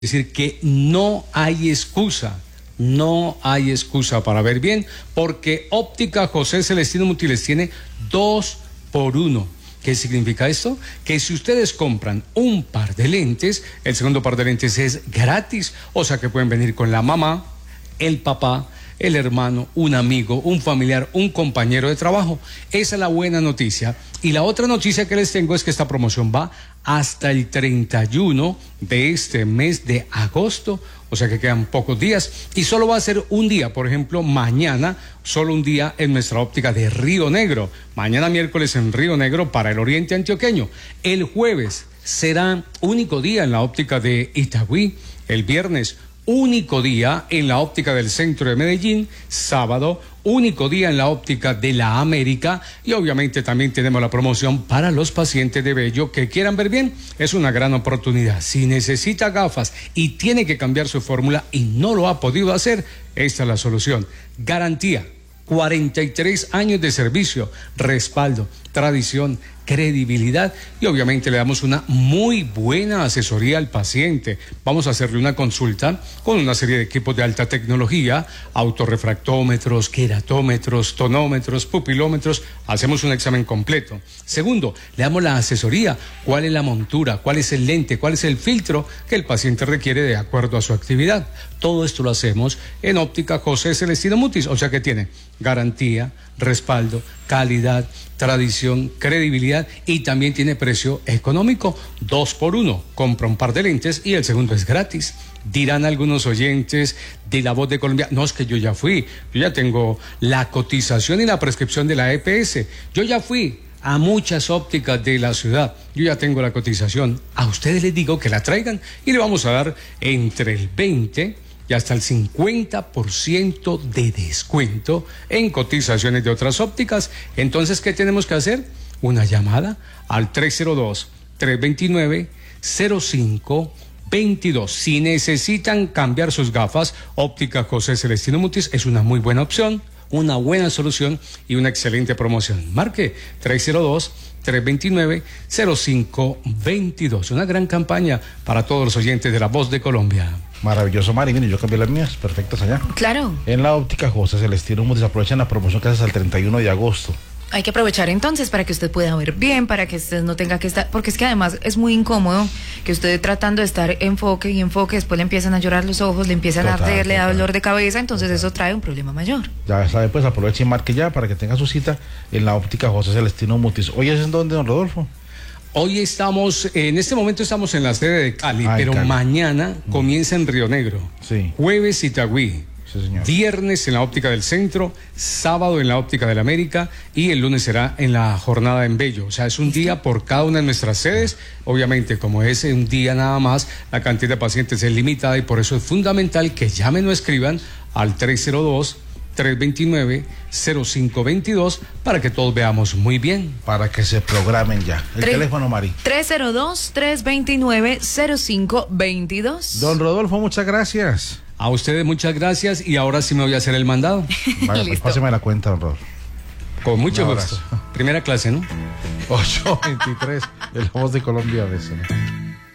Es decir, que no hay excusa para ver bien, porque Óptica José Celestino Mutis les tiene 2 por 1. ¿Qué significa esto? Que si ustedes compran un par de lentes, el segundo par de lentes es gratis, o sea que pueden venir con la mamá, el papá, el hermano, un amigo, un familiar, un compañero de trabajo. Esa es la buena noticia. Y la otra noticia que les tengo es que esta promoción va hasta el 31 de este mes de agosto, o sea que quedan pocos días, y solo va a ser un día. Por ejemplo, mañana, solo un día en nuestra óptica de Río Negro, mañana miércoles en Río Negro para el oriente antioqueño. El jueves será único día en la óptica de Itagüí, el viernes único día en la óptica del centro de Medellín, sábado único día en la óptica de la América, y obviamente también tenemos la promoción para los pacientes de Bello que quieran ver bien. Es una gran oportunidad. Si necesita gafas y tiene que cambiar su fórmula y no lo ha podido hacer, esta es la solución. Garantía, 43 años de servicio, respaldo, tradición, credibilidad, y obviamente le damos una muy buena asesoría al paciente. Vamos a hacerle una consulta con una serie de equipos de alta tecnología, autorrefractómetros, queratómetros, tonómetros, pupilómetros. Hacemos un examen completo. Segundo, le damos la asesoría, cuál es la montura, cuál es el lente, cuál es el filtro que el paciente requiere de acuerdo a su actividad. Todo esto lo hacemos en Óptica José Celestino Mutis, o sea que tiene garantía, respaldo, calidad, tradición, credibilidad, y también tiene precio económico, 2 por 1. Compra un par de lentes y el segundo es gratis. Dirán algunos oyentes de La Voz de Colombia, no, es que yo ya fui, yo ya tengo la cotización y la prescripción de la EPS, yo ya fui a muchas ópticas de la ciudad, yo ya tengo la cotización. A ustedes les digo que la traigan y le vamos a dar entre el 20 y hasta el 50% de descuento en cotizaciones de otras ópticas. Entonces, ¿qué tenemos que hacer? Una llamada al 302-329-0522. Si necesitan cambiar sus gafas, Óptica José Celestino Mutis es una muy buena opción, una buena solución y una excelente promoción. Marque 302-329-0522. Una gran campaña para todos los oyentes de La Voz de Colombia. Maravilloso, Mari. Mire, yo cambié las mías, perfectas allá. Claro. En la óptica José Celestino Mutis aprovechan la promoción que hace hasta el 31 de agosto. Hay que aprovechar entonces para que usted pueda ver bien, para que usted no tenga que estar, porque es que además es muy incómodo que usted tratando de estar enfoque y enfoque, después le empiezan a llorar los ojos, le empiezan a arder, le da dolor de cabeza, entonces eso trae un problema mayor. Ya sabe, pues aproveche y marque ya para que tenga su cita en la óptica José Celestino Mutis. ¿Hoy es en dónde, don Rodolfo? Hoy estamos, en este momento estamos en la sede de Cali, pero Cali. Mañana comienza en Río Negro. Sí. Jueves Itagüí. Sí, señor. Viernes en la óptica del centro, sábado en la óptica de la América y el lunes será en la jornada en Bello. O sea, es un día por cada una de nuestras sedes. Obviamente, como es un día nada más, la cantidad de pacientes es limitada y por eso es fundamental que llamen o escriban al 302-329-0522 para que todos veamos muy bien. Para que se programen ya. El teléfono, Mari. 302-329-0522. Don Rodolfo, muchas gracias. A ustedes muchas gracias y ahora sí me voy a hacer el mandado. Vaya, pues páseme la cuenta, don Rodolfo. Con mucho Un gusto. abrazo. Primera clase, ¿no? 8:23 de La Voz de Colombia, a veces, ¿no?